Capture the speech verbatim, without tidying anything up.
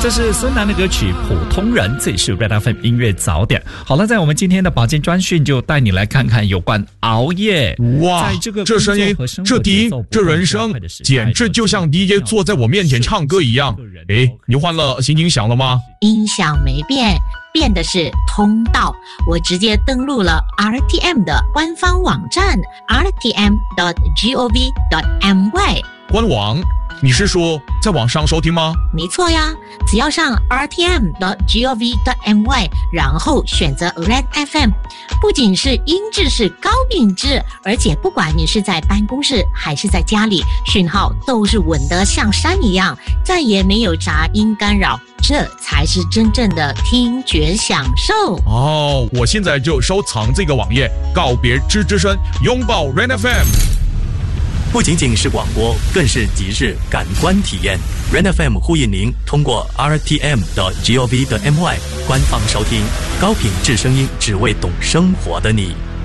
这是孙楠的歌曲《普通人》，这里是 Red F M 音乐早点。好了，在我们今天的保健专讯，就带你来看看有关熬夜。 哇， 在这个这声音、这低、这人声，简直就像 D J 坐在我面前唱歌一样。诶，你换了新音响了吗？ 音响没变，变的是通道。我直接登录了 R T M 的官方网站 r t m dot gov dot my。 官网？你是说在网上收听吗？ 没错呀，只要上 r t m dot gov dot my， 然后选择 Red F M， 不仅是音质是高品质，而且不管你是在办公室还是在家里，讯号都是稳得像山一样，再也没有杂音干扰，这才是真正的听觉享受。 哦，我现在就收藏这个网页，告别吱吱声，拥抱 Red F M。 不仅仅是广播，更是即日感官体验。Red F M 呼应您通过 r t m dot gov dot my 官方收听高品质声音，只为懂生活的你。